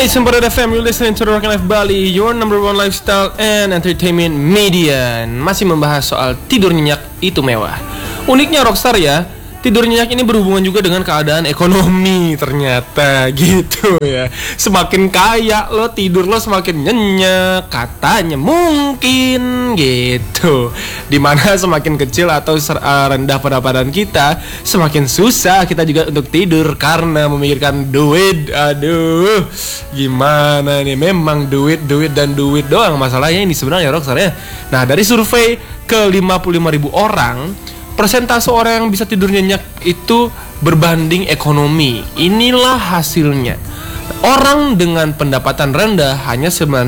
Hey, Sembarad FM, you're listening to the Rock Life Bali, your number one lifestyle and entertainment media. Masih membahas soal tidur nyenyak itu mewah. Uniknya Rockstar ya, tidur nyenyak ini berhubungan juga dengan keadaan ekonomi ternyata gitu ya. Semakin kaya lo, tidur lo semakin nyenyak, katanya mungkin gitu. Dimana semakin kecil atau rendah pendapatan kita, semakin susah kita juga untuk tidur karena memikirkan duit. Aduh, gimana nih, memang duit dan duit doang masalahnya ini sebenarnya Rockstar ya. Nah, dari survei ke 55.000 orang, persentase orang yang bisa tidur nyenyak itu berbanding ekonomi. Inilah hasilnya. Orang dengan pendapatan rendah hanya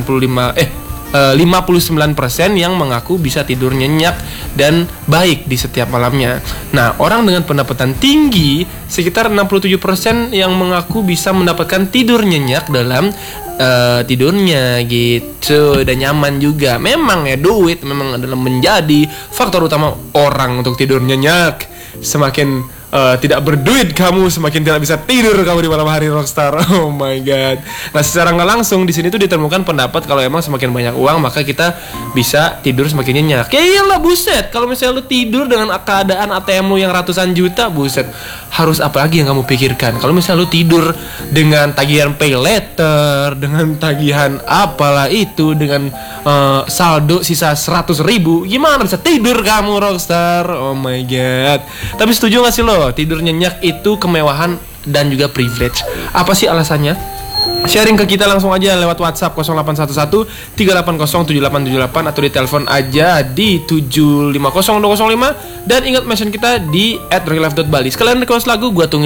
59% yang mengaku bisa tidur nyenyak dan baik di setiap malamnya. Nah, orang dengan pendapatan tinggi sekitar 67% yang mengaku bisa mendapatkan tidur nyenyak dalam tidurnya gitu, dan nyaman juga. Memang ya, duit memang adalah menjadi faktor utama orang untuk tidur nyenyak. Semakin tidak berduit kamu, semakin tidak bisa tidur kamu di malam hari Rockstar. Oh my god. Nah, secara nggak langsung di sini tuh ditemukan pendapat kalau emang semakin banyak uang maka kita bisa tidur semakin nyenyak. Ya iyalah, buset. Kalau misalnya lu tidur dengan keadaan ATM lu yang ratusan juta, buset. Harus apa lagi yang kamu pikirkan? Kalau misalnya lu tidur dengan tagihan pay later, dengan tagihan apalah itu, dengan saldo sisa 100.000, gimana bisa tidur kamu Rockstar? Oh my god. Tapi setuju gak sih lo, tidur nyenyak itu kemewahan dan juga privilege? Apa sih alasannya? Sharing ke kita langsung aja lewat WhatsApp 0811 3807878 atau di telepon aja di 750205, dan ingat mention kita di @rocklife.bali. Sekalian request lagu, gua tungguin